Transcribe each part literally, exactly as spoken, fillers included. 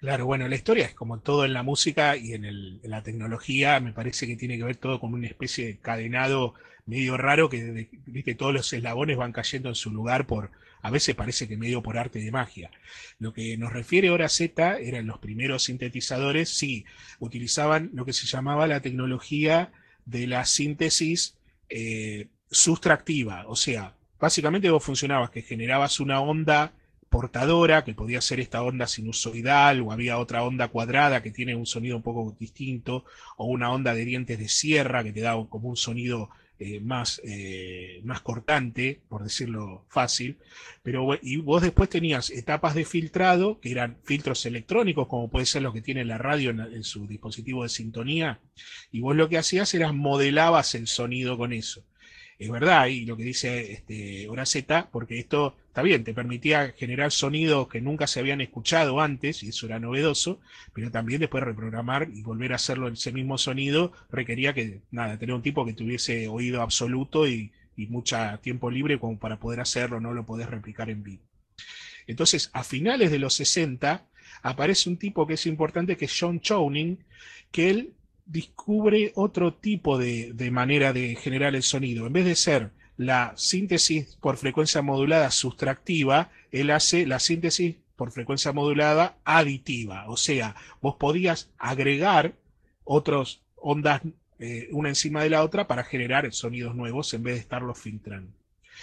Claro, bueno, la historia es como todo en la música y en, el- en la tecnología, me parece que tiene que ver todo con una especie de cadenado medio raro que, de- viste, todos los eslabones van cayendo en su lugar por, a veces parece que medio por arte de magia. Lo que nos refiere Hora Z eran los primeros sintetizadores, sí, utilizaban lo que se llamaba la tecnología de la síntesis eh, sustractiva, o sea, básicamente vos funcionabas que generabas una onda portadora, que podía ser esta onda sinusoidal, o había otra onda cuadrada que tiene un sonido un poco distinto, o una onda de dientes de sierra que te da como un sonido eh, más, eh, más cortante, por decirlo fácil. Pero y vos después tenías etapas de filtrado, que eran filtros electrónicos, como puede ser lo que tiene la radio en, en su dispositivo de sintonía, y vos lo que hacías era modelabas el sonido con eso. Es verdad, y lo que dice este, Hora Z, porque esto está bien, te permitía generar sonidos que nunca se habían escuchado antes, y eso era novedoso, pero también después reprogramar y volver a hacerlo ese mismo sonido requería que, nada, tener un tipo que tuviese oído absoluto y, y mucho tiempo libre como para poder hacerlo, no lo podés replicar en vivo. Entonces, a finales de los sesenta, aparece un tipo que es importante, que es John Chowning, que él descubre otro tipo de, de manera de generar el sonido. En vez de ser la síntesis por frecuencia modulada sustractiva, él hace la síntesis por frecuencia modulada aditiva. O sea, vos podías agregar otras ondas eh, una encima de la otra para generar sonidos nuevos en vez de estarlos filtrando.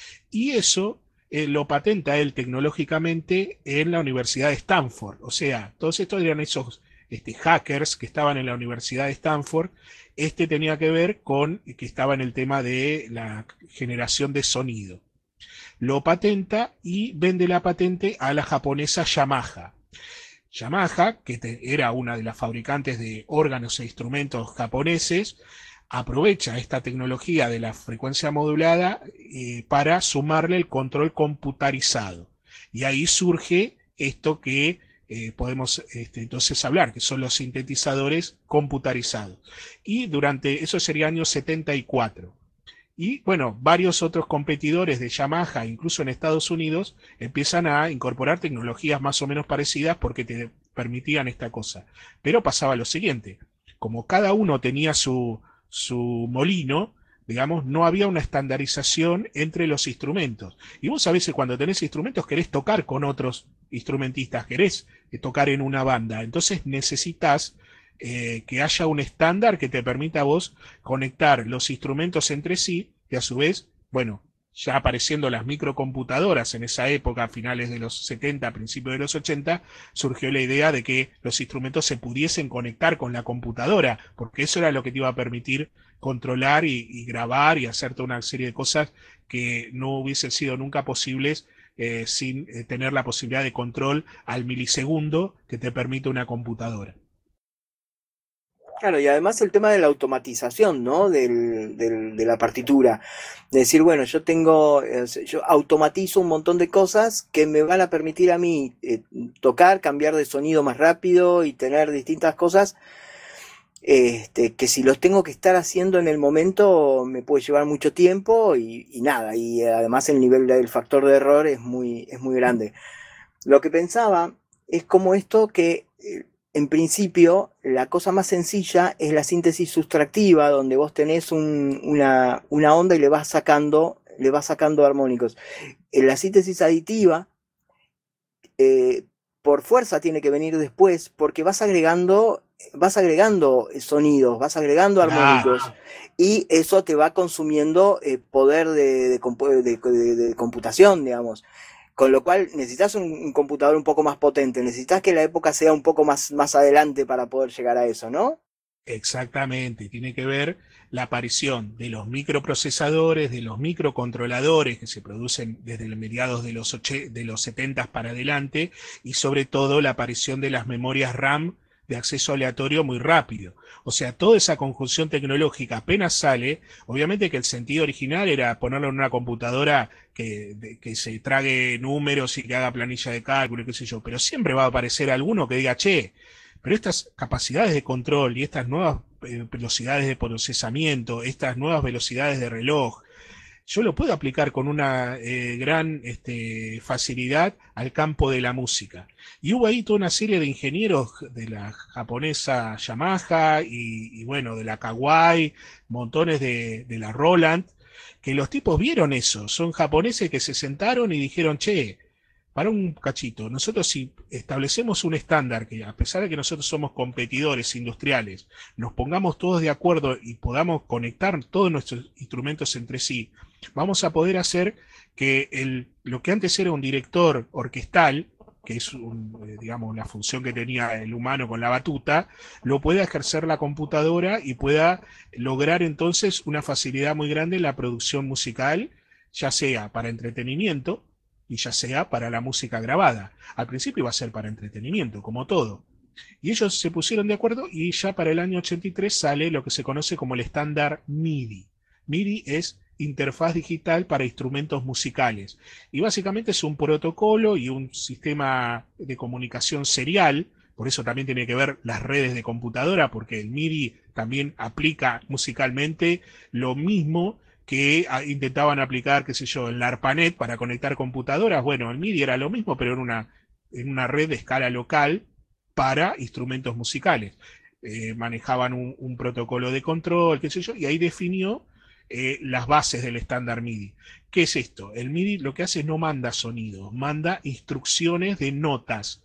Y eso eh, lo patenta él tecnológicamente en la Universidad de Stanford. O sea, todos estos eran esos este, hackers que estaban en la Universidad de Stanford. Este tenía que ver con que estaba en el tema de la generación de sonido. Lo patenta y vende la patente a la japonesa Yamaha. Yamaha, que te, era una de las fabricantes de órganos e instrumentos japoneses, aprovecha esta tecnología de la frecuencia modulada eh, para sumarle el control computarizado. Y ahí surge esto que eh, podemos este, entonces hablar, que son los sintetizadores computarizados. Y durante, eso sería año setenta y cuatro. Y bueno, varios otros competidores de Yamaha, incluso en Estados Unidos, empiezan a incorporar tecnologías más o menos parecidas porque te permitían esta cosa. Pero pasaba lo siguiente, como cada uno tenía su, su molino, digamos, no había una estandarización entre los instrumentos. Y vos a veces cuando tenés instrumentos querés tocar con otros instrumentistas, querés eh, tocar en una banda. Entonces necesitas eh, que haya un estándar que te permita a vos conectar los instrumentos entre sí y a su vez, bueno, ya apareciendo las microcomputadoras en esa época, a finales de los setenta, principios de los ochenta, surgió la idea de que los instrumentos se pudiesen conectar con la computadora, porque eso era lo que te iba a permitir controlar y, y grabar y hacer toda una serie de cosas que no hubiesen sido nunca posibles eh, sin eh, tener la posibilidad de control al milisegundo que te permite una computadora. Claro, y además el tema de la automatización, ¿no? Del, del- de la partitura. De decir, bueno, yo tengo, eh, yo automatizo un montón de cosas que me van a permitir a mí eh, tocar, cambiar de sonido más rápido y tener distintas cosas, este, que si los tengo que estar haciendo en el momento me puede llevar mucho tiempo y, y nada, y además el nivel del factor de error es muy, es muy grande. Lo que pensaba es como esto que eh, en principio la cosa más sencilla es la síntesis sustractiva, donde vos tenés un- una, una onda y le vas sacando, le vas sacando armónicos. En la síntesis aditiva, eh, por fuerza tiene que venir después, porque vas agregando, vas agregando sonidos, vas agregando Claro, armónicos, y eso te va consumiendo eh, poder de, de, de, de, de computación, digamos. Con lo cual necesitas un, un, computador un poco más potente, necesitas que la época sea un poco más, más adelante para poder llegar a eso, ¿no? exactamente, tiene que ver la aparición de los microprocesadores, de los microcontroladores que se producen desde los mediados de los, och- de los setenta para adelante y sobre todo la aparición de las memorias RAM de acceso aleatorio muy rápido. O sea, toda esa conjunción tecnológica apenas sale, obviamente que el sentido original era ponerlo en una computadora que, de- que se trague números y que haga planilla de cálculo, qué sé yo, pero siempre va a aparecer alguno que diga, che, pero estas capacidades de control y estas nuevas eh, velocidades de procesamiento, estas nuevas velocidades de reloj, yo lo puedo aplicar con una eh, gran este, facilidad al campo de la música. Y hubo ahí toda una serie de ingenieros de la japonesa Yamaha y, y bueno, de la Kawai, montones de, de la Roland, que los tipos vieron eso. Son japoneses que se sentaron y dijeron, che, para un cachito, nosotros si establecemos un estándar que a pesar de que nosotros somos competidores industriales, nos pongamos todos de acuerdo y podamos conectar todos nuestros instrumentos entre sí, vamos a poder hacer que el, lo que antes era un director orquestal, que es un, eh, digamos la función que tenía el humano con la batuta, lo pueda ejercer la computadora y pueda lograr entonces una facilidad muy grande en la producción musical, ya sea para entretenimiento, y ya sea para la música grabada. Al principio iba a ser para entretenimiento, como todo. Y ellos se pusieron de acuerdo y ya para el año ochenta y tres sale lo que se conoce como el estándar MIDI. MIDI es interfaz digital para instrumentos musicales. Y básicamente es un protocolo y un sistema de comunicación serial. Por eso también tiene que ver las redes de computadora, porque el MIDI también aplica musicalmente lo mismo que intentaban aplicar, qué sé yo, el ARPANET para conectar computadoras. Bueno, el MIDI era lo mismo, pero en una, en una red de escala local para instrumentos musicales. Eh, manejaban un, un, protocolo de control, qué sé yo, y ahí definió eh, las bases del estándar MIDI. ¿Qué es esto? El MIDI lo que hace es no manda sonidos, manda instrucciones de notas.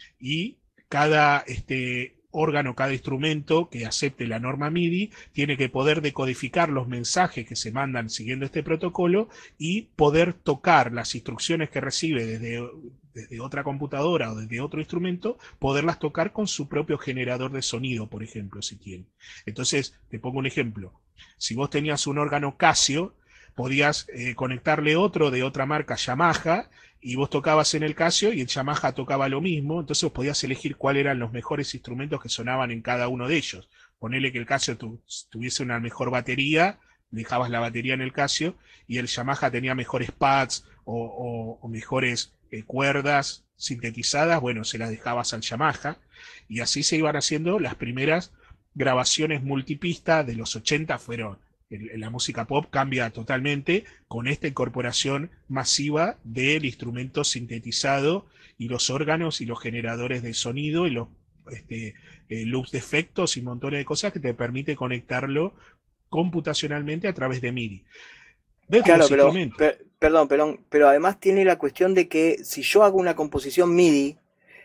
Y cada este, órgano, cada instrumento que acepte la norma MIDI tiene que poder decodificar los mensajes que se mandan siguiendo este protocolo y poder tocar las instrucciones que recibe desde, desde otra computadora o desde otro instrumento, poderlas tocar con su propio generador de sonido, por ejemplo, si tiene. Entonces, te pongo un ejemplo. Si vos tenías un órgano Casio, podías eh, conectarle otro de otra marca Yamaha y vos tocabas en el Casio y el Yamaha tocaba lo mismo, entonces vos podías elegir cuáles eran los mejores instrumentos que sonaban en cada uno de ellos. Ponele que el Casio tu, tuviese una mejor batería, dejabas la batería en el Casio, y el Yamaha tenía mejores pads o, o, o mejores eh, cuerdas sintetizadas, bueno, se las dejabas al Yamaha, y así se iban haciendo las primeras grabaciones multipista de los ochenta fueron. La música pop cambia totalmente con esta incorporación masiva del instrumento sintetizado y los órganos y los generadores de sonido y los este, eh, loops de efectos y montones de cosas que te permite conectarlo computacionalmente a través de MIDI. Desde claro, los pero, instrumentos. per, perdón, perdón, pero además tiene la cuestión de que si yo hago una composición MIDI,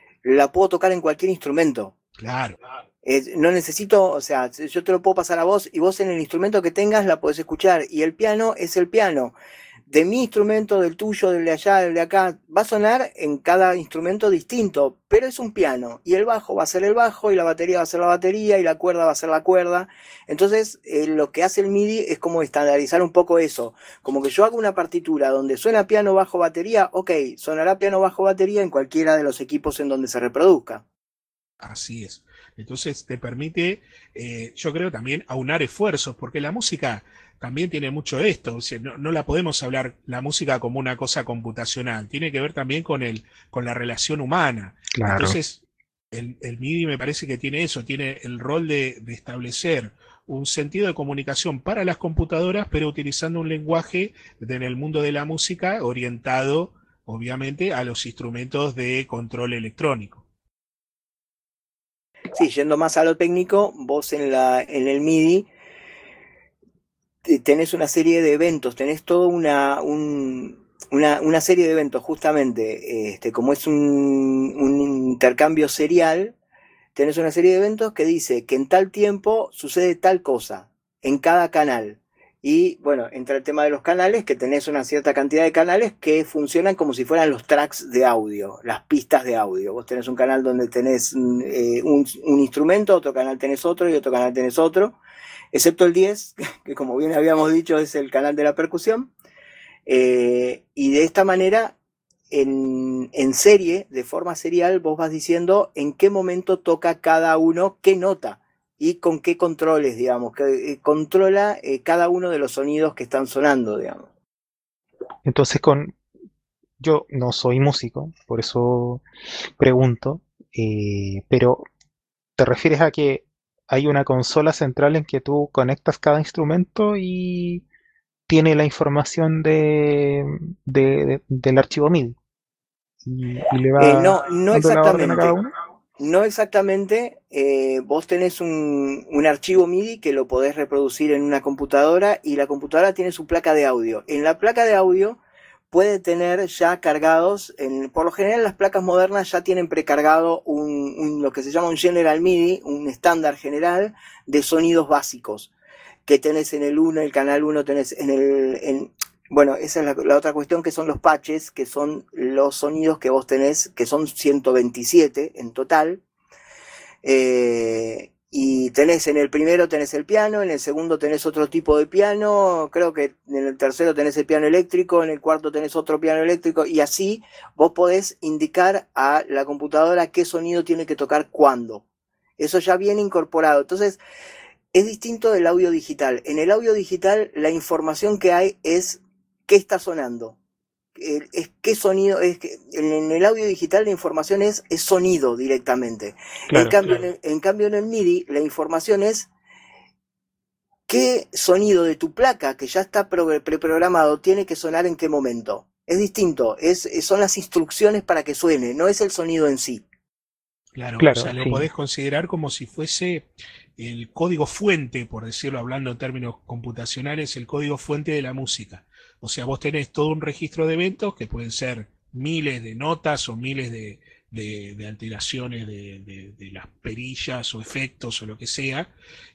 la puedo tocar en cualquier instrumento. Claro. Eh, no necesito, o sea, yo te lo puedo pasar a vos y vos en el instrumento que tengas la podés escuchar. Y el piano es el piano. De mi instrumento, del tuyo, del de allá, del de acá, va a sonar en cada instrumento distinto, pero es un piano. Y el bajo va a ser el bajo, y la batería va a ser la batería, y la cuerda va a ser la cuerda. Entonces, eh, lo que hace el MIDI es como estandarizar un poco eso. Como que yo hago una partitura donde suena piano, bajo, batería, ok, sonará piano, bajo, batería en cualquiera de los equipos en donde se reproduzca. Así es. Entonces te permite, eh, yo creo también, aunar esfuerzos, porque la música también tiene mucho de esto. O sea, no, no la podemos hablar la música como una cosa computacional. Tiene que ver también con el, con la relación humana. Claro. Entonces, el, el MIDI me parece que tiene eso, tiene el rol de, de establecer un sentido de comunicación para las computadoras, pero utilizando un lenguaje de, en el mundo de la música orientado, obviamente, a los instrumentos de control electrónico. Sí, yendo más a lo técnico, vos en, la, en el MIDI tenés una serie de eventos, tenés toda una, un, una, una serie de eventos, justamente, este, como es un, un intercambio serial, tenés una serie de eventos que dice que en tal tiempo sucede tal cosa, en cada canal. Y bueno, entra el tema de los canales, que tenés una cierta cantidad de canales que funcionan como si fueran los tracks de audio, las pistas de audio. Vos tenés un canal donde tenés eh, un, un instrumento, otro canal tenés otro y otro canal tenés otro, excepto el diez, que como bien habíamos dicho es el canal de la percusión. Eh, y de esta manera, en, en serie, de forma serial, vos vas diciendo en qué momento toca cada uno qué nota. Y con qué controles, digamos, que eh, controla eh, cada uno de los sonidos que están sonando, digamos. Entonces, con yo no soy músico, por eso pregunto, eh, pero ¿te refieres a que hay una consola central en que tú conectas cada instrumento y tiene la información de, de- de- del archivo M I D y, y le Eh, va no, no dando la orden a cada exactamente. uno. No exactamente. Eh, vos tenés un, un archivo M I D I que lo podés reproducir en una computadora y la computadora tiene su placa de audio. En la placa de audio puede tener ya cargados, en, por lo general las placas modernas ya tienen precargado un, un, lo que se llama un General M I D I, un estándar general de sonidos básicos que tenés en el uno, el canal uno tenés en el... En, bueno, esa es la, la otra cuestión, que son los patches, que son los sonidos que vos tenés, que son ciento veintisiete en total. Eh, y tenés en el primero tenés el piano, en el segundo tenés otro tipo de piano, creo que en el tercero tenés el piano eléctrico, en el cuarto tenés otro piano eléctrico, y así vos podés indicar a la computadora qué sonido tiene que tocar cuándo. Eso ya viene incorporado. Entonces, es distinto del audio digital. En el audio digital la información que hay es qué está sonando. Es qué sonido, es que en el audio digital la información es, es sonido directamente. En Claro, cambio, en el, en cambio en el M I D I la información es qué sonido de tu placa que ya está preprogramado tiene que sonar en qué momento. Es distinto, es, son las instrucciones para que suene, no es el sonido en sí. Claro, o claro, sea, lo sí. podés considerar como si fuese el código fuente, por decirlo hablando en términos computacionales, el código fuente de la música. O sea, vos tenés todo un registro de eventos que pueden ser miles de notas o miles de, de- de alteraciones de, de- de las perillas o efectos o lo que sea,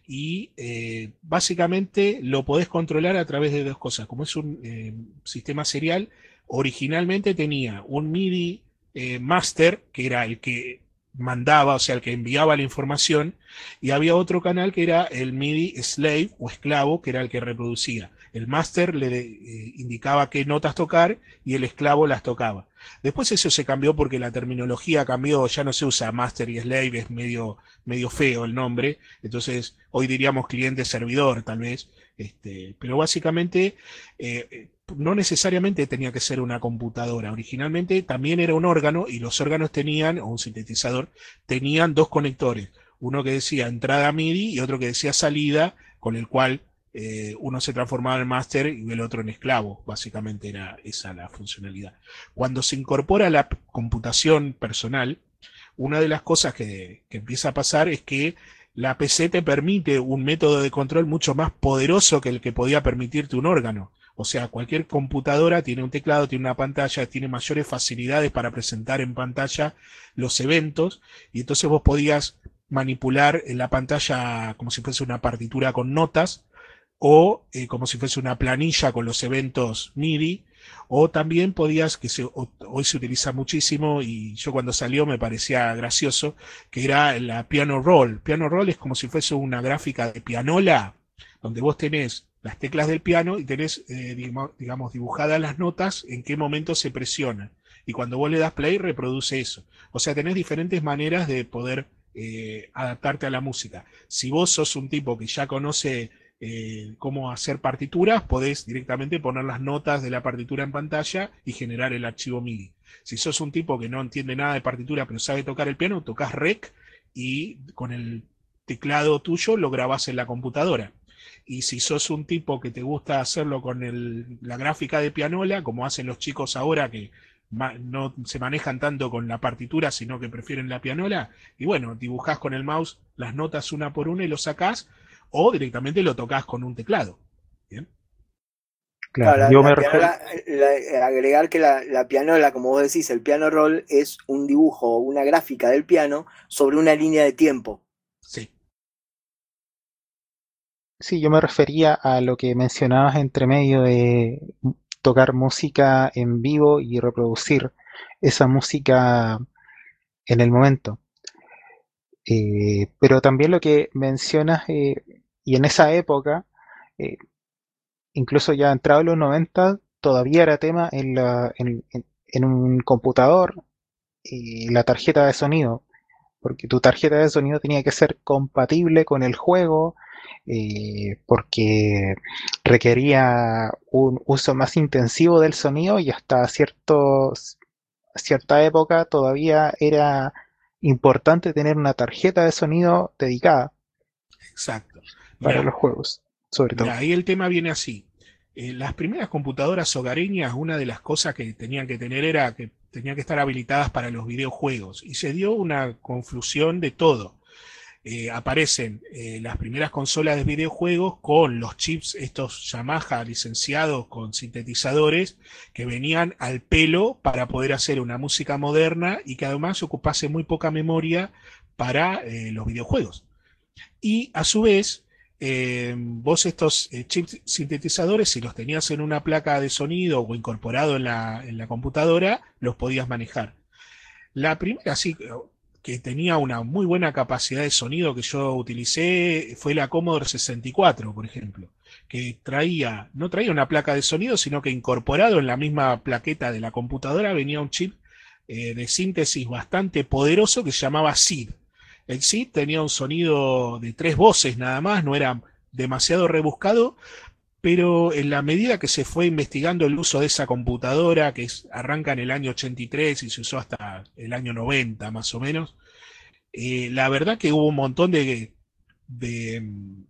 y eh, básicamente lo podés controlar a través de dos cosas. Como es un eh, sistema serial, originalmente tenía un M I D I eh, master, que era el que mandaba, o sea, el que enviaba la información, y había otro canal que era el M I D I slave o esclavo, que era el que reproducía. El master le eh, indicaba qué notas tocar y el esclavo las tocaba. Después eso se cambió porque la terminología cambió, ya no se usa master y slave, es medio, medio feo el nombre, entonces hoy diríamos cliente-servidor tal vez, este, pero básicamente eh, no necesariamente tenía que ser una computadora. Originalmente también era un órgano y los órganos tenían, o un sintetizador, tenían dos conectores. Uno que decía entrada M I D I y otro que decía salida, con el cual eh, uno se transformaba en máster y el otro en esclavo. Básicamente era esa la funcionalidad. Cuando se incorpora la computación personal, una de las cosas que, que empieza a pasar es que la P C te permite un método de control mucho más poderoso que el que podía permitirte un órgano. O sea, cualquier computadora tiene un teclado, tiene una pantalla, tiene mayores facilidades para presentar en pantalla los eventos, y entonces vos podías manipular en la pantalla como si fuese una partitura con notas, o eh, como si fuese una planilla con los eventos M I D I, o también podías, que se, o, hoy se utiliza muchísimo y yo cuando salió me parecía gracioso, que era la piano roll. Piano roll es como si fuese una gráfica de pianola, donde vos tenés las teclas del piano y tenés, eh, digamos, dibujadas las notas en qué momento se presionan. Y cuando vos le das play, reproduce eso. O sea, tenés diferentes maneras de poder eh, adaptarte a la música. Si vos sos un tipo que ya conoce eh, cómo hacer partituras, podés directamente poner las notas de la partitura en pantalla y generar el archivo M I D I. Si sos un tipo que no entiende nada de partitura pero sabe tocar el piano, tocas rec y con el teclado tuyo lo grabás en la computadora. Y si sos un tipo que te gusta hacerlo con el, la gráfica de pianola, como hacen los chicos ahora que no se manejan tanto con la partitura, sino que prefieren la pianola, y bueno, dibujás con el mouse las notas una por una y lo sacás, o directamente lo tocas con un teclado. ¿Bien? Claro, Claro, la, yo me la refiero, pianola, la- agregar que la, la pianola, como vos decís, el piano roll es un dibujo, una gráfica del piano sobre una línea de tiempo. Sí. sí, yo me refería a lo que mencionabas entre medio de tocar música en vivo y reproducir esa música en el momento. Eh, pero también lo que mencionas, eh, y en esa época, eh, incluso ya entrado en los noventa, todavía era tema en, la, en, en- en un computador, eh, la tarjeta de sonido, porque tu tarjeta de sonido tenía que ser compatible con el juego, eh, porque requería un uso más intensivo del sonido y hasta ciertos, cierta época todavía era importante tener una tarjeta de sonido dedicada Exacto. para Mirá, los juegos, sobre todo. mirá, ahí el tema viene así. Eh, las primeras computadoras hogareñas, una de las cosas que tenían que tener era que tenían que estar habilitadas para los videojuegos. Y se dio una confusión de todo. Eh, aparecen eh, las primeras consolas de videojuegos con los chips, estos Yamaha licenciados con sintetizadores que venían al pelo para poder hacer una música moderna y que además ocupase muy poca memoria para eh, los videojuegos. Y a su vez, eh, vos estos eh, chips sintetizadores, si los tenías en una placa de sonido o incorporado en la, en la computadora, los podías manejar. La primera sí que tenía una muy buena capacidad de sonido que yo utilicé fue la Commodore sesenta y cuatro, por ejemplo, que traía, no traía una placa de sonido, sino que incorporado en la misma plaqueta de la computadora venía un chip eh, de síntesis bastante poderoso que se llamaba S I D. El S I D tenía un sonido de tres voces nada más, no era demasiado rebuscado, pero en la medida que se fue investigando el uso de esa computadora, que es, arranca en el año ochenta y tres y se usó hasta el año noventa más o menos, eh, la verdad que hubo un montón de, de,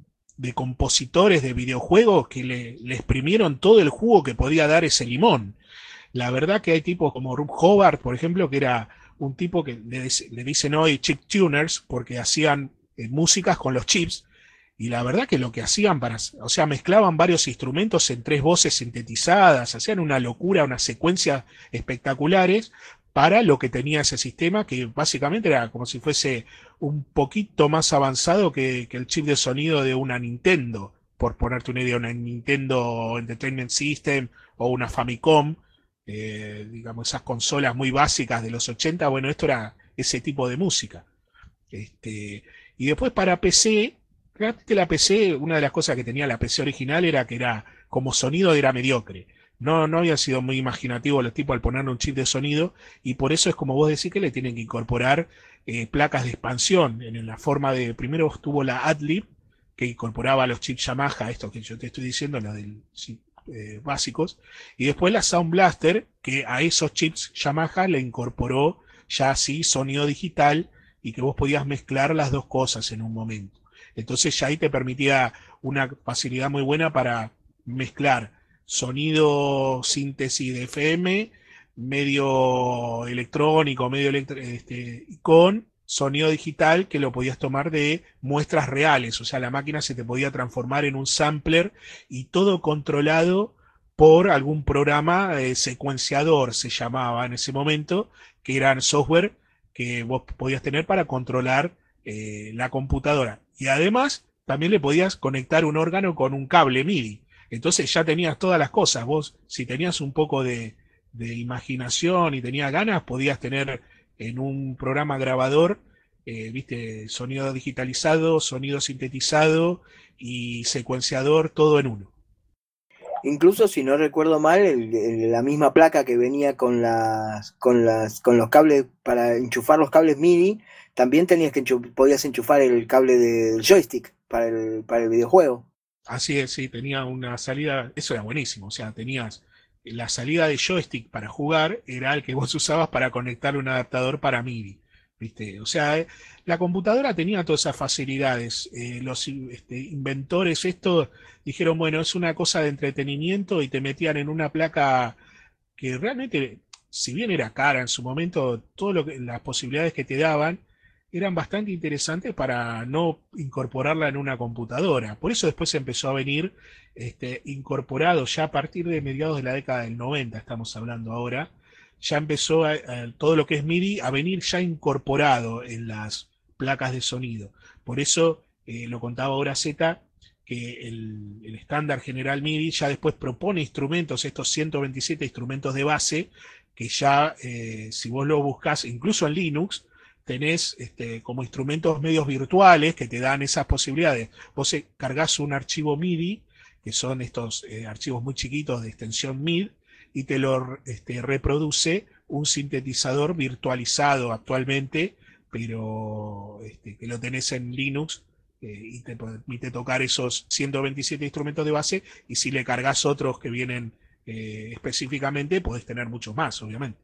de compositores de videojuegos que le, le, exprimieron todo el jugo que podía dar ese limón. La verdad que hay tipos como Rube Howard, por ejemplo, que era un tipo que le, le dicen hoy chip tuners, porque hacían eh, músicas con los chips. Y la verdad que lo que hacían para, o sea, mezclaban varios instrumentos en tres voces sintetizadas, hacían una locura, unas secuencias espectaculares para lo que tenía ese sistema, que básicamente era como si fuese un poquito más avanzado que, que el chip de sonido de una Nintendo, por ponerte una idea, una Nintendo Entertainment System o una Famicom, eh, digamos, esas consolas muy básicas de los ochenta. Bueno, esto era ese tipo de música. Este, y después para P C, realmente la P C, una de las cosas que tenía la P C original era que era, como sonido era mediocre. No, no había sido muy imaginativo los tipos al ponerle un chip de sonido, y por eso es como vos decís que le tienen que incorporar eh, placas de expansión en la forma de, primero estuvo la Adlib, que incorporaba los chips Yamaha, estos que yo te estoy diciendo, los del, eh, básicos, y después la Sound Blaster, que a esos chips Yamaha le incorporó ya así sonido digital, y que vos podías mezclar las dos cosas en un momento. Entonces ya ahí te permitía una facilidad muy buena para mezclar sonido síntesis de F M, medio electrónico, medio electro, este, con sonido digital que lo podías tomar de muestras reales, o sea, la máquina se te podía transformar en un sampler y todo controlado por algún programa eh, secuenciador, se llamaba en ese momento, que eran software que vos podías tener para controlar eh, la computadora. Y además también le podías conectar un órgano con un cable M I D I. Entonces ya tenías todas las cosas. Vos, si tenías un poco de, de imaginación y tenías ganas, podías tener en un programa grabador, eh, viste, sonido digitalizado, sonido sintetizado y secuenciador, todo en uno. Incluso si no recuerdo mal, el, el, la misma placa que venía con las, con las, con los cables para enchufar los cables M I D I, también tenías que enchuf, podías enchufar el cable del joystick para el, para el videojuego. Así es, sí, tenía una salida, eso era buenísimo, o sea, tenías la salida de joystick para jugar, era el que vos usabas para conectar un adaptador para M I D I, ¿viste? O sea, eh, la computadora tenía todas esas facilidades, eh, los este, inventores esto dijeron, bueno, es una cosa de entretenimiento y te metían en una placa que realmente, si bien era cara en su momento, todas las posibilidades que te daban eran bastante interesantes para no incorporarla en una computadora. Por eso después empezó a venir este, incorporado ya a partir de mediados de la década del noventa, estamos hablando ahora, ya empezó a, a, todo lo que es M I D I a venir ya incorporado en las placas de sonido. Por eso, eh, lo contaba ahora Z, que el, el estándar general M I D I ya después propone instrumentos, estos ciento veintisiete instrumentos de base, que ya, eh, si vos lo buscas, incluso en Linux, tenés este, como instrumentos medios virtuales que te dan esas posibilidades. Vos cargas un archivo M I D I, que son estos eh, archivos muy chiquitos de extensión M I D, y te lo este, reproduce un sintetizador virtualizado actualmente, pero este, que lo tenés en Linux, eh, y te permite tocar esos ciento veintisiete instrumentos de base, y si le cargas otros que vienen eh, específicamente, podés tener muchos más, obviamente.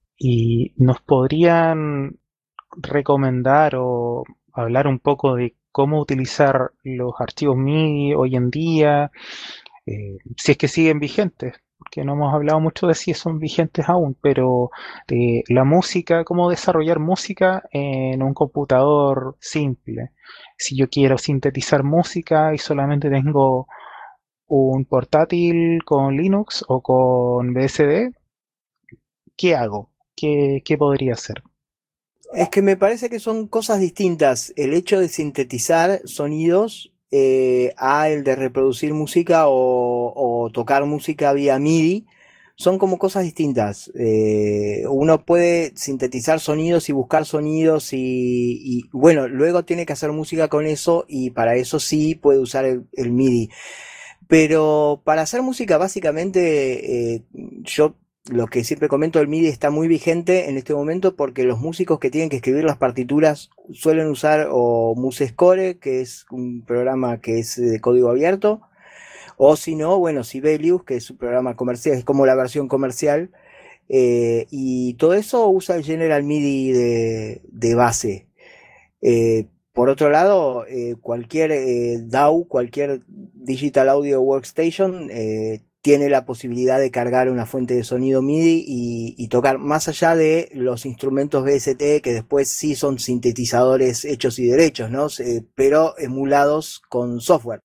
¿Y nos podrían recomendar o hablar un poco de cómo utilizar los archivos M I D I hoy en día? eh, si es que siguen vigentes, porque no hemos hablado mucho de si son vigentes aún, pero eh, la música, cómo desarrollar música en un computador simple. Si yo quiero sintetizar música y solamente tengo un portátil con Linux o con B S D, ¿qué hago? ¿Qué, qué podría hacer? Es que me parece que son cosas distintas. El hecho de sintetizar sonidos eh, a el de reproducir música o, o tocar música vía MIDI son como cosas distintas. Eh, uno puede sintetizar sonidos y buscar sonidos y, y, bueno, luego tiene que hacer música con eso y para eso sí puede usar el, el MIDI. Pero para hacer música, básicamente, eh, yo lo que siempre comento, el MIDI está muy vigente en este momento porque los músicos que tienen que escribir las partituras suelen usar o MuseScore, que es un programa que es de código abierto, o si no, bueno, Sibelius, que es un programa comercial, es como la versión comercial, eh, y todo eso usa el General MIDI de, de base. Eh, por otro lado, eh, cualquier eh, D A W, cualquier Digital Audio Workstation, eh, tiene la posibilidad de cargar una fuente de sonido MIDI y, y tocar más allá de los instrumentos V S T, que después sí son sintetizadores hechos y derechos, ¿no? Se- pero emulados con software.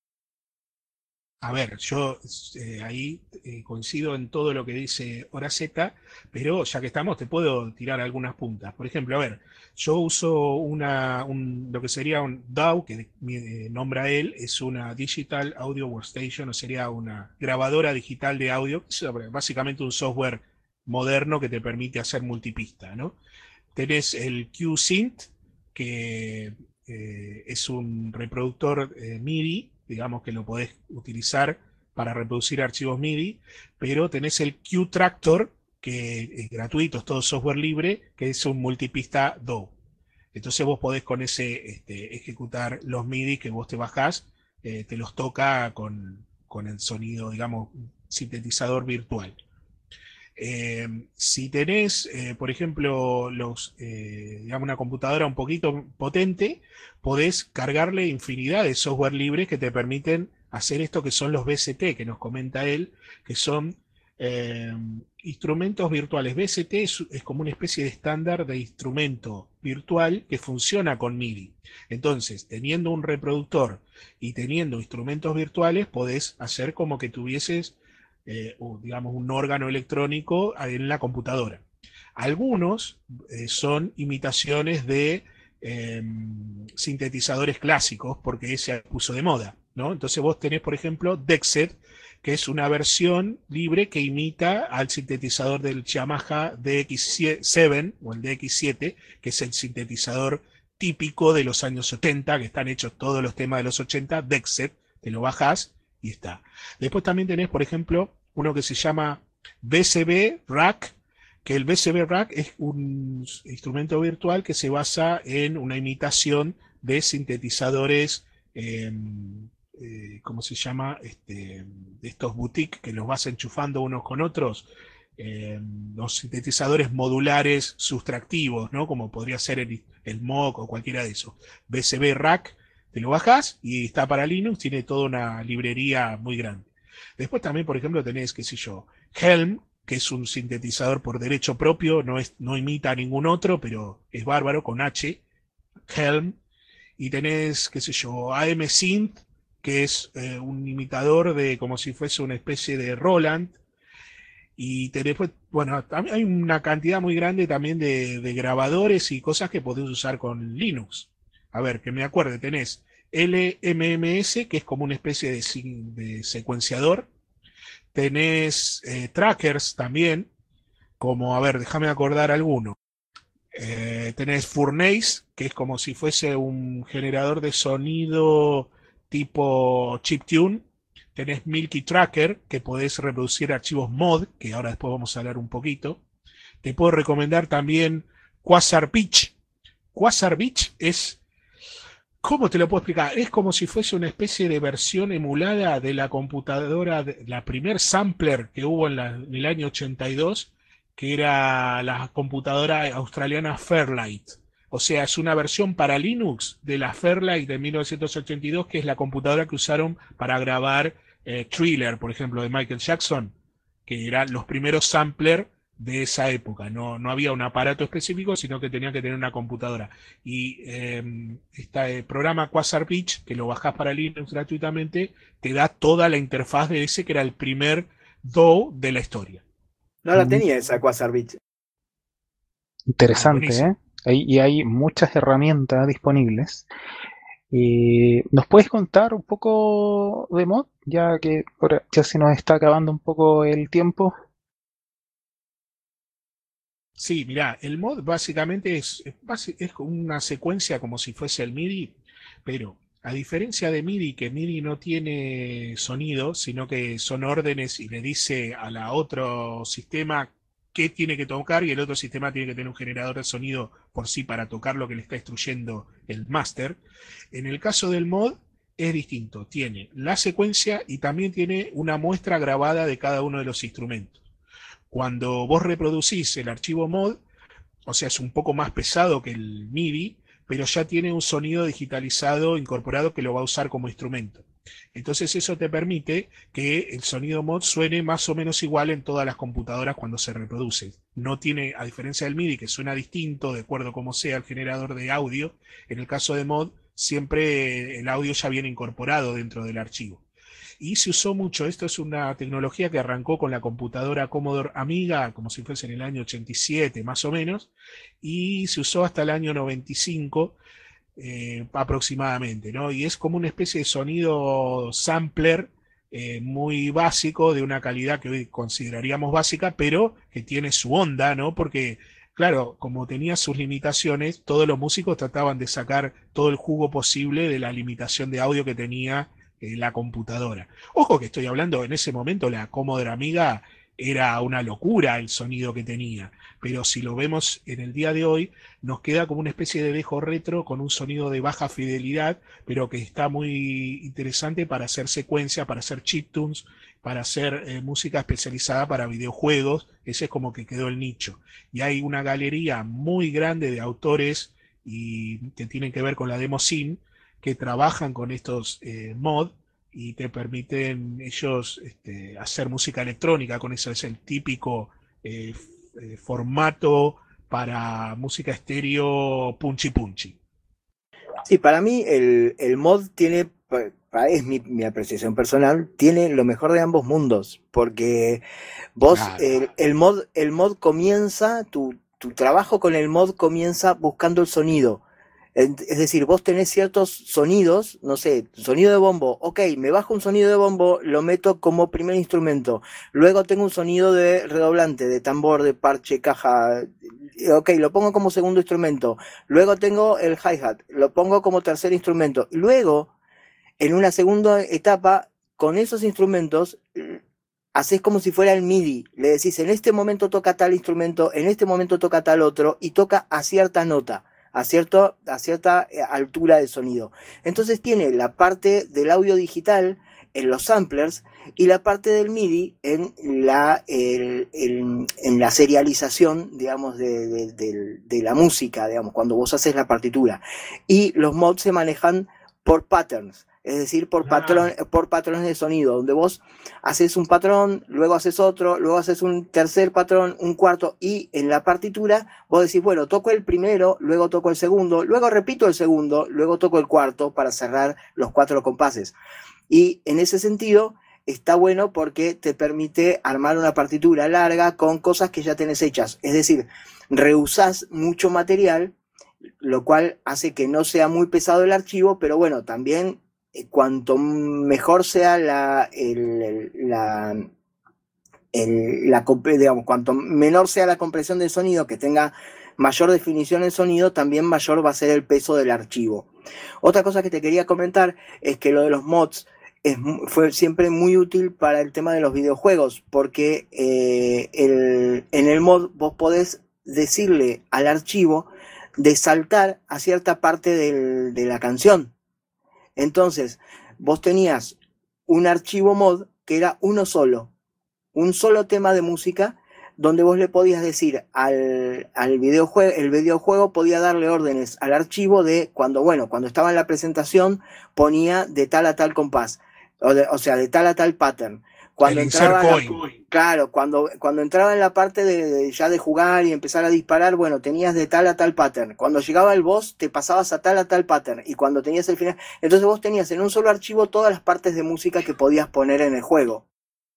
A ver, yo eh, ahí eh, coincido en todo lo que dice Horaceta, pero ya que estamos, te puedo tirar algunas puntas. Por ejemplo, a ver, yo uso una, un- lo que sería un D A W, que eh, nombra él, es una Digital Audio Workstation, o sería una grabadora digital de audio, es básicamente un software moderno que te permite hacer multipista, ¿no? Tenés el Q-Synth, que eh, es un reproductor eh, MIDI, digamos que lo podés utilizar para reproducir archivos MIDI, pero tenés el Q-Tractor, que es gratuito, es todo software libre, que es un multipista D A W. Entonces vos podés con ese este, ejecutar los MIDI que vos te bajás, eh, te los toca con, con el sonido, digamos, sintetizador virtual. Eh, si tenés, eh, por ejemplo, los, eh, digamos una computadora un poquito potente, podés cargarle infinidad de software libres que te permiten hacer esto que son los B S T, que nos comenta él, que son eh, instrumentos virtuales. B S T es, es como una especie de estándar de instrumento virtual que funciona con MIDI. Entonces, teniendo un reproductor y teniendo instrumentos virtuales, podés hacer como que tuvieses eh, o, digamos, un órgano electrónico en la computadora. Algunos eh, son imitaciones de eh, sintetizadores clásicos porque se puso de moda, ¿no? Entonces vos tenés, por ejemplo, Dexet, que es una versión libre que imita al sintetizador del Yamaha D X siete o el D X siete, que es el sintetizador típico de los años setenta, que están hechos todos los temas de los ochenta, Dexet, te lo bajás y está. Después también tenés, por ejemplo, uno que se llama B C B Rack, que el B C B Rack es un instrumento virtual que se basa en una imitación de sintetizadores, eh, eh, ¿cómo se llama? Este, de estos boutiques que los vas enchufando unos con otros, eh, los sintetizadores modulares sustractivos, ¿no? Como podría ser el, el M O C o cualquiera de esos. B C B Rack, te lo bajás y está para Linux, tiene toda una librería muy grande. Después también, por ejemplo, tenés, qué sé yo, Helm, que es un sintetizador por derecho propio, no, es, no imita a ningún otro, pero es bárbaro, con H, Helm. Y tenés, qué sé yo, A M Synth, que es eh, un imitador de como si fuese una especie de Roland. Y tenés, pues, bueno, hay una cantidad muy grande también de, de grabadores y cosas que podés usar con Linux. A ver, que me acuerde, tenés L M M S, que es como una especie de, de secuenciador. Tenés eh, trackers también, como, a ver, déjame acordar alguno. Eh, tenés Furnace, que es como si fuese un generador de sonido tipo chiptune. Tenés Milky Tracker, que podés reproducir archivos mod, que ahora después vamos a hablar un poquito. Te puedo recomendar también Quasar Beach. Quasar Beach es, ¿cómo te lo puedo explicar? Es como si fuese una especie de versión emulada de la computadora, de, la primer sampler que hubo en, la, en el año ochenta y dos, que era la computadora australiana Fairlight. O sea, es una versión para Linux de la Fairlight de mil novecientos ochenta y dos, que es la computadora que usaron para grabar eh, Thriller, por ejemplo, de Michael Jackson, que eran los primeros samplers de esa época. No, no había un aparato específico, sino que tenían que tener una computadora. Y eh, este programa Quasar Beach, que lo bajás para Linux gratuitamente, te da toda la interfaz de ese que era el primer D A W de la historia. No la tenía esa Quasar Beach. Interesante, Ah, ¿eh? Hay- y hay muchas herramientas disponibles. Eh, ¿nos puedes contar un poco de mod? Ya que ahora ya se nos está acabando un poco el tiempo. Sí, mirá, el mod básicamente es, es, basi- es una secuencia como si fuese el MIDI, pero a diferencia de MIDI, que MIDI no tiene sonido, sino que son órdenes y le dice a la otro sistema qué tiene que tocar y el otro sistema tiene que tener un generador de sonido por sí para tocar lo que le está instruyendo el máster. En el caso del mod es distinto, tiene la secuencia y también tiene una muestra grabada de cada uno de los instrumentos. Cuando vos reproducís el archivo mod, o sea, es un poco más pesado que el MIDI, pero ya tiene un sonido digitalizado incorporado que lo va a usar como instrumento. Entonces eso te permite que el sonido mod suene más o menos igual en todas las computadoras cuando se reproduce. No tiene, a diferencia del MIDI, que suena distinto de acuerdo a cómo sea el generador de audio, en el caso de mod siempre el audio ya viene incorporado dentro del archivo. Y se usó mucho, esto es una tecnología que arrancó con la computadora Commodore Amiga, como si fuese en el año ochenta y siete más o menos, y se usó hasta el año noventa y cinco eh, aproximadamente, ¿no? Y es como una especie de sonido sampler eh, muy básico, de una calidad que hoy consideraríamos básica, pero que tiene su onda, ¿no? Porque, claro, como tenía sus limitaciones, todos los músicos trataban de sacar todo el jugo posible de la limitación de audio que tenía eh, la computadora. Ojo que estoy hablando, en ese momento la Commodore Amiga era una locura el sonido que tenía, pero si lo vemos en el día de hoy, nos queda como una especie de dejo retro con un sonido de baja fidelidad, pero que está muy interesante para hacer secuencia, para hacer chiptunes, para hacer eh, música especializada para videojuegos. Ese es como que quedó el nicho. Y hay una galería muy grande de autores y que tienen que ver con la demo sim, que trabajan con estos eh, mod y te permiten ellos este, hacer música electrónica con eso. Es el típico eh, eh, formato para música estéreo punchy punchy. Sí, para mí el, el mod tiene, pa- pa- es mi, mi apreciación personal, tiene lo mejor de ambos mundos, porque vos, Claro. el, el mod, el mod comienza, tu, tu trabajo con el mod comienza buscando el sonido. En- Es decir, vos tenés ciertos sonidos, no sé, sonido de bombo, ok, me bajo un sonido de bombo, lo meto como primer instrumento. Luego tengo un sonido de redoblante, de tambor, de parche, caja, eh, ok, lo pongo como segundo instrumento. Luego tengo el hi-hat, lo pongo como tercer instrumento. Luego, en una segunda etapa, con esos instrumentos, eh, haces como si fuera el MIDI. Le decís, en este momento toca tal instrumento, en este momento toca tal otro, y toca a cierta nota, a, cierto, a cierta eh, altura de sonido. Entonces tiene la parte del audio digital en los samplers y la parte del MIDI en la, el, el, en la serialización, digamos, de, de, de, de la música, digamos, cuando vos haces la partitura. Y los mods se manejan por patterns, es decir, por, patrón, por patrones de sonido, donde vos haces un patrón, luego haces otro, luego haces un tercer patrón, un cuarto, y en la partitura vos decís, bueno, toco el primero, luego toco el segundo, luego repito el segundo, luego toco el cuarto para cerrar los cuatro compases. Y en ese sentido está bueno porque te permite armar una partitura larga con cosas que ya tenés hechas. Es decir, reusás mucho material, lo cual hace que no sea muy pesado el archivo, pero bueno, también eh, cuanto mejor sea la, el, el, la, el, la, digamos, cuanto menor sea la compresión del sonido, que tenga mayor definición el sonido, también mayor va a ser el peso del archivo. Otra cosa que te quería comentar es que lo de los mods es, fue siempre muy útil para el tema de los videojuegos, porque eh, el, en el mod vos podés decirle al archivo de saltar a cierta parte del, de la canción. Entonces, vos tenías un archivo mod que era uno solo, un solo tema de música, donde vos le podías decir al, al videojuego, el videojuego podía darle órdenes al archivo de cuando, bueno, cuando estaba en la presentación ponía de tal a tal compás. o, de- o sea, de tal a tal pattern. Cuando El insert entraba la, point. claro, cuando, cuando entraba en la parte de, de ya de jugar y empezar a disparar, bueno, tenías de tal a tal pattern. Cuando llegaba el boss, te pasabas a tal a tal pattern. Y cuando tenías el final, entonces vos tenías en un solo archivo todas las partes de música que podías poner en el juego.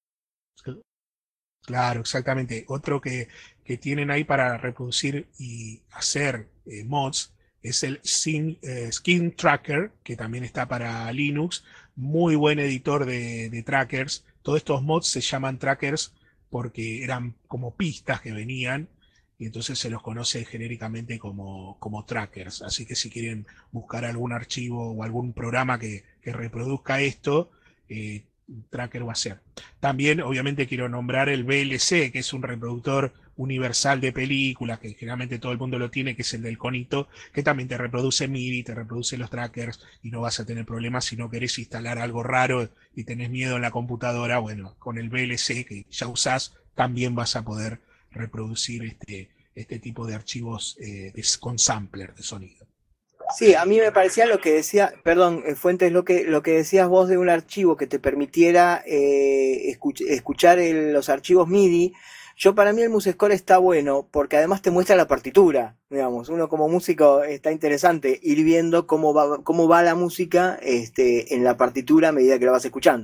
Claro, exactamente. Otro que, que tienen ahí para reproducir y hacer eh, mods es el Syn- eh, Skin Tracker, que también está para Linux. Muy buen editor de, de trackers. Todos estos mods se llaman trackers porque eran como pistas que venían y entonces se los conoce genéricamente como, como trackers. Así que si quieren buscar algún archivo o algún programa que, que reproduzca esto, eh, tracker va a ser. También, obviamente, quiero nombrar el V L C, que es un reproductor universal de películas, que generalmente todo el mundo lo tiene, que es el del conito, que también te reproduce MIDI, te reproduce los trackers y no vas a tener problemas si no querés instalar algo raro y tenés miedo en la computadora. Bueno, con el V L C que ya usás, también vas a poder reproducir este, este tipo de archivos eh, de- con sampler de sonido. Sí, a mí me parecía lo que decía, perdón, eh, Fuentes, lo que, lo que decías vos de un archivo que te permitiera eh, escuch- escuchar el- los archivos MIDI. Yo para mí el MuseScore está bueno porque además te muestra la partitura, digamos, uno como músico está interesante ir viendo cómo va, cómo va la música este, en la partitura a medida que la vas escuchando.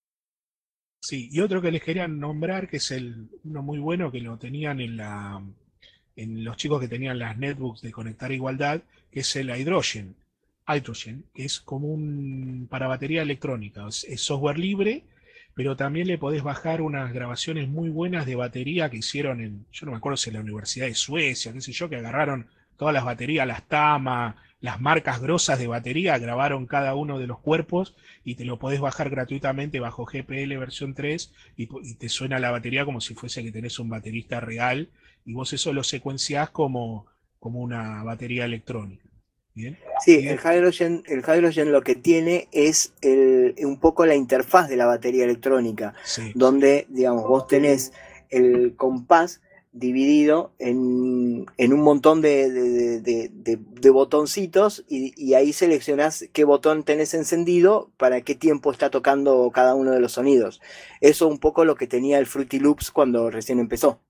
Sí, y otro que les quería nombrar, que es el uno muy bueno que lo tenían en la en los chicos que tenían las netbooks de Conectar Igualdad, que es el Hydrogen. Hydrogen, que es como un para batería electrónica. Es, es software libre, pero también le podés bajar unas grabaciones muy buenas de batería que hicieron en, yo no me acuerdo si en la Universidad de Suecia, qué sé yo, que agarraron todas las baterías, las Tama, las marcas grosas de batería, grabaron cada uno de los cuerpos y te lo podés bajar gratuitamente bajo G P L versión tres y, y te suena la batería como si fuese que tenés un baterista real y vos eso lo secuenciás como, como una batería electrónica. ¿Bien? Sí, Y el de, Hydrogen, el Hydrogen lo que tiene es el, un poco la interfaz de la batería electrónica, sí, donde, digamos, vos tenés el compás dividido en, en un montón de, de, de, de, de botoncitos y, y ahí seleccionás qué botón tenés encendido para qué tiempo está tocando cada uno de los sonidos. Eso un poco lo que tenía el Fruity Loops cuando recién empezó.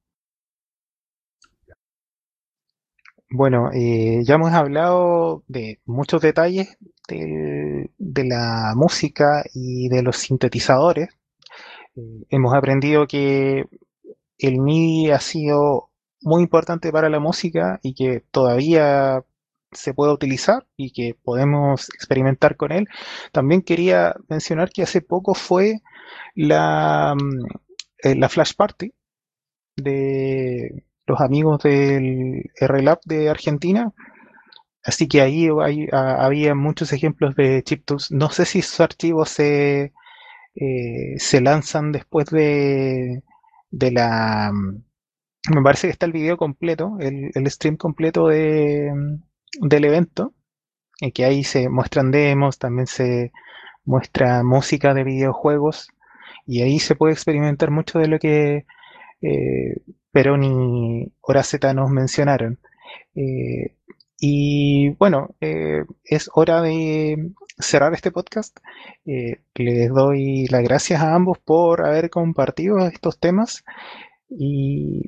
Bueno, eh, ya hemos hablado de muchos detalles del- de la música y de los sintetizadores. Eh, hemos aprendido que el MIDI ha sido muy importante para la música y que todavía se puede utilizar y que podemos experimentar con él. También quería mencionar que hace poco fue la, mm, eh, la Flash Party de los amigos del R L A B de Argentina. Así que ahí hay- a- había muchos ejemplos de chiptools. No sé si esos archivos se, eh, se lanzan después de, de la... mm, Me parece que está el video completo, el, el stream completo de, mm, del evento, en que ahí se muestran demos, también se muestra música de videojuegos, y ahí se puede experimentar mucho de lo que eh, Perón y Horaceta nos mencionaron. Eh, y bueno, eh, es hora de cerrar este podcast. Eh, les doy las gracias a ambos por haber compartido estos temas y,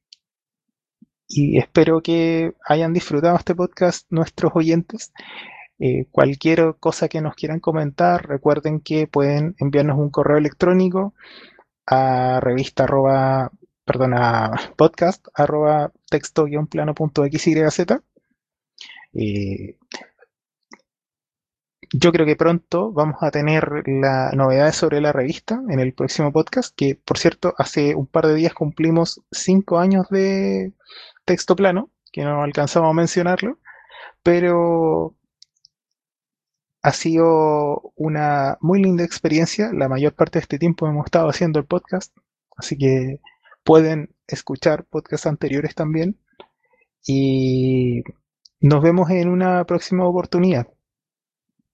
y espero que hayan disfrutado este podcast nuestros oyentes. Eh, cualquier cosa que nos quieran comentar, recuerden que pueden enviarnos un correo electrónico a revista arroba, perdón, a podcast arroba texto-plano.xyz. Eh, yo creo que pronto vamos a tener la novedades sobre la revista en el próximo podcast, que por cierto, hace un par de días cumplimos cinco años de texto plano, que no alcanzamos a mencionarlo, pero ha sido una muy linda experiencia. La mayor parte de este tiempo hemos estado haciendo el podcast, así que pueden escuchar podcasts anteriores también y nos vemos en una próxima oportunidad.